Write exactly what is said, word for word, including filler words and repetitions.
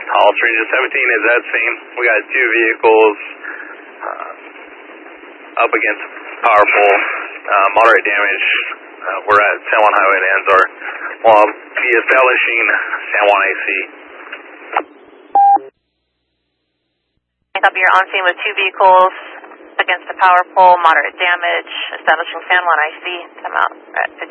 All Stranger seventeen is at scene. We got two vehicles uh, up against power pole, uh, moderate damage. Uh, we're at San Juan Highway and Enzar. We'll be establishing San Juan A C. Copy, you're on scene with two vehicles against the power pole, moderate damage, establishing San Juan I C. Come out at